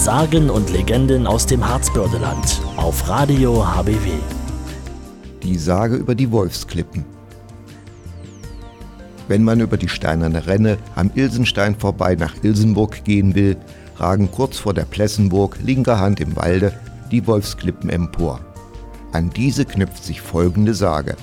Sagen und Legenden aus dem Harzbördeland auf Radio HBW. Die Sage über die Wolfsklippen. Wenn man über die steinerne Renne am Ilsenstein vorbei nach Ilsenburg gehen will, ragen kurz vor der Plessenburg linker Hand im Walde die Wolfsklippen empor. An diese knüpft sich folgende Sage.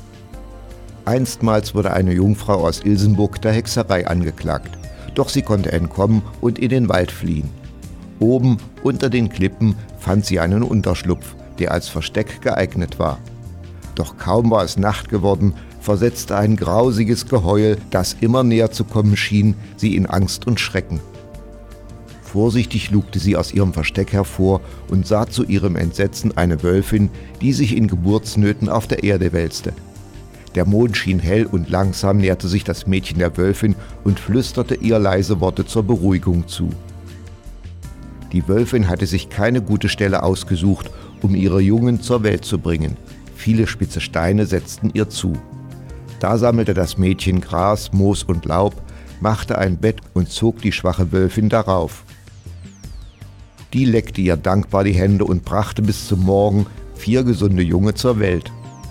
Einstmals wurde eine Jungfrau aus Ilsenburg der Hexerei angeklagt, doch sie konnte entkommen und in den Wald fliehen. Oben unter den Klippen fand sie einen Unterschlupf, der als Versteck geeignet war. Doch kaum war es Nacht geworden, versetzte ein grausiges Geheul, das immer näher zu kommen schien, sie in Angst und Schrecken. Vorsichtig lugte sie aus ihrem Versteck hervor und sah zu ihrem Entsetzen eine Wölfin, die sich in Geburtsnöten auf der Erde wälzte. Der Mond schien hell und langsam näherte sich das Mädchen der Wölfin und flüsterte ihr leise Worte zur Beruhigung zu. Die Wölfin hatte sich keine gute Stelle ausgesucht, um ihre Jungen zur Welt zu bringen. Viele spitze Steine setzten ihr zu. Da sammelte das Mädchen Gras, Moos und Laub, machte ein Bett und zog die schwache Wölfin darauf. Die leckte ihr dankbar die Hände und brachte bis zum Morgen 4 gesunde Junge zur Welt.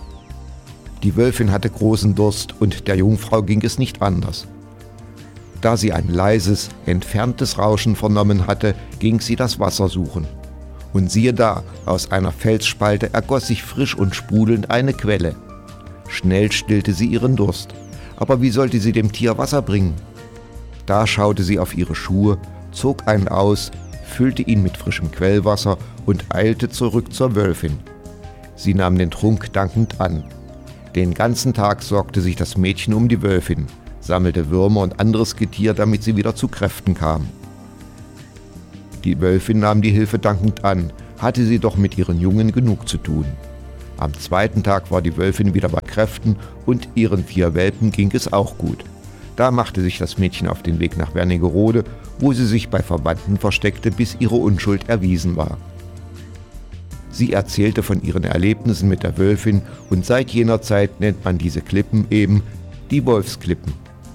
Die Wölfin hatte großen Durst und der Jungfrau ging es nicht anders. Da sie ein leises, entferntes Rauschen vernommen hatte, ging sie das Wasser suchen. Und siehe da, aus einer Felsspalte ergoss sich frisch und sprudelnd eine Quelle. Schnell stillte sie ihren Durst. Aber wie sollte sie dem Tier Wasser bringen? Da schaute sie auf ihre Schuhe, zog einen aus, füllte ihn mit frischem Quellwasser und eilte zurück zur Wölfin. Sie nahm den Trunk dankend an. Den ganzen Tag sorgte sich das Mädchen um die Wölfin, sammelte Würmer und anderes Getier, damit sie wieder zu Kräften kam. Die Wölfin nahm die Hilfe dankend an, hatte sie doch mit ihren Jungen genug zu tun. Am 2. Tag war die Wölfin wieder bei Kräften und ihren 4 Welpen ging es auch gut. Da machte sich das Mädchen auf den Weg nach Wernigerode, wo sie sich bei Verwandten versteckte, bis ihre Unschuld erwiesen war. Sie erzählte von ihren Erlebnissen mit der Wölfin und seit jener Zeit nennt man diese Klippen eben die Wolfsklippen.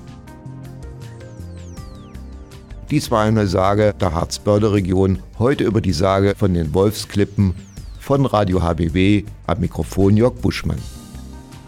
Dies war eine Sage der Harzbörde-Region, heute über die Sage von den Wolfsklippen von Radio HBW, am Mikrofon Jörg Buschmann.